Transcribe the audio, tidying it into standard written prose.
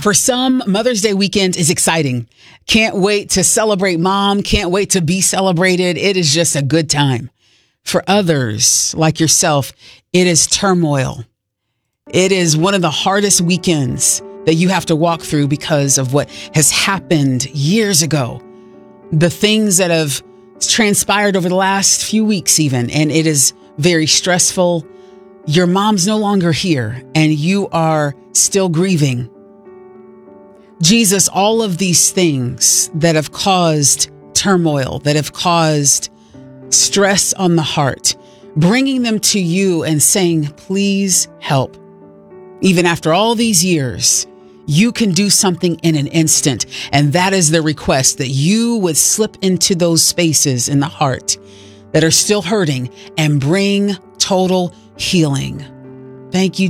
For some, Mother's Day weekend is exciting. Can't wait to celebrate mom. Can't wait to be celebrated. It is just a good time. For others, like yourself, it is turmoil. It is one of the hardest weekends that you have to walk through because of what has happened years ago. The things that have transpired over the last few weeks even, and it is very stressful. Your mom's no longer here and you are still grieving. Jesus, all of these things that have caused turmoil, that have caused stress on the heart, bringing them to you and saying, please help. Even after all these years, you can do something in an instant. And that is the request, that you would slip into those spaces in the heart that are still hurting and bring total healing. Thank you,